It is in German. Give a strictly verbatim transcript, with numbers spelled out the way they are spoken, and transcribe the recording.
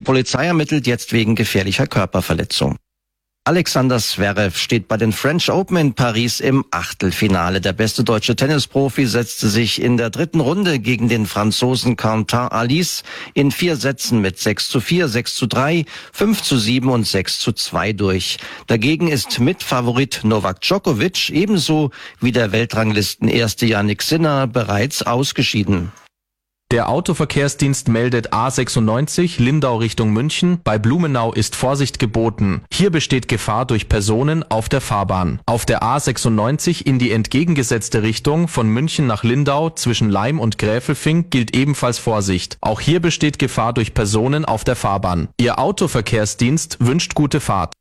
Polizei ermittelt jetzt wegen gefährlicher Körperverletzung. Alexander Zverev steht bei den French Open in Paris im Achtelfinale. Der beste deutsche Tennisprofi setzte sich in der dritten Runde gegen den Franzosen Quentin Halys in vier Sätzen mit sechs zu vier, sechs zu drei, fünf zu sieben und sechs zu zwei durch. Dagegen ist Mitfavorit Novak Djokovic ebenso wie der Weltranglisten-Erste Jannik Sinner bereits ausgeschieden. Der Autoverkehrsdienst meldet A sechsundneunzig Lindau Richtung München. Bei Blumenau ist Vorsicht geboten. Hier besteht Gefahr durch Personen auf der Fahrbahn. Auf der A sechsundneunzig in die entgegengesetzte Richtung von München nach Lindau zwischen Laim und Gräfelfing gilt ebenfalls Vorsicht. Auch hier besteht Gefahr durch Personen auf der Fahrbahn. Ihr Autoverkehrsdienst wünscht gute Fahrt.